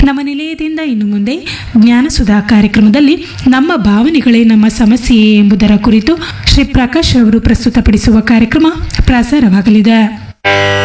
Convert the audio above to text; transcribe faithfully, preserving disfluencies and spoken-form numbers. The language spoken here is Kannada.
ನಮ್ಮ ನಿಲಯದಿಂದ ಇನ್ನು ಮುಂದೆ ಜ್ಞಾನಸುಧಾ ಕಾರ್ಯಕ್ರಮದಲ್ಲಿ ನಮ್ಮ ಭಾವನೆಗಳೇ ನಮ್ಮ ಸಮಸ್ಯೆಯೇ ಎಂಬುದರ ಕುರಿತು ಶ್ರೀ ಪ್ರಕಾಶ್ ಅವರು ಪ್ರಸ್ತುತಪಡಿಸುವ ಕಾರ್ಯಕ್ರಮ ಪ್ರಸಾರವಾಗಲಿದೆ.